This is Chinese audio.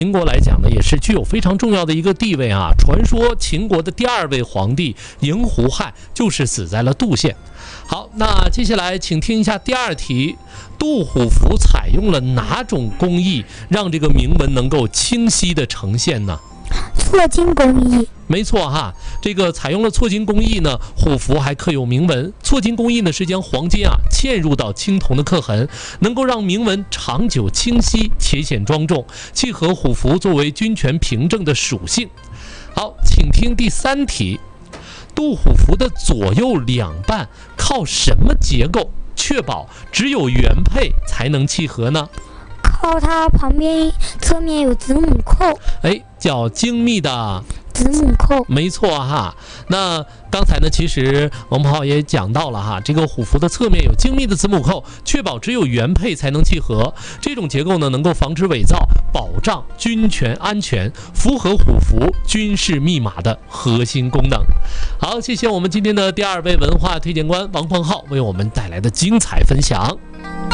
秦国来讲呢，也是具有非常重要的一个地位啊。传说秦国的第2位皇帝嬴胡亥就是死在了杜县。好，那接下来请听一下第2题，杜虎符采用了哪种工艺，让这个铭文能够清晰的呈现呢？ 错金工艺。 没错哈，这个采用了错金工艺呢，虎符还刻有铭文。错金工艺呢是将黄金嵌入到青铜的刻痕，能够让铭文长久清晰且显庄重，契合虎符作为君权凭证的属性。好，请听第3题，杜虎符的左右两半靠什么结构确保只有原配才能契合呢？ 靠它旁边侧面有子母扣， 叫精密的子母扣。 没错哈。那刚才呢，其实王鹏浩也讲到了哈，这个虎符的侧面有精密的子母扣，确保只有原配才能契合。这种结构呢，能够防止伪造，保障军权安全，符合虎符军事密码的核心功能。好，谢谢我们今天的第2位文化推荐官王鹏浩为我们带来的精彩分享。